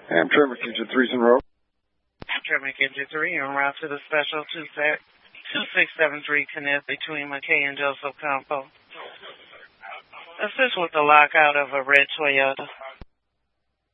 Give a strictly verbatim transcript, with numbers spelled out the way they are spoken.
Amtrak McKenzie three in row. Amtrak McKenzie three en route to the special two six seven three connect between McKay and Joseph Campo. Assist with the lockout of a red Toyota.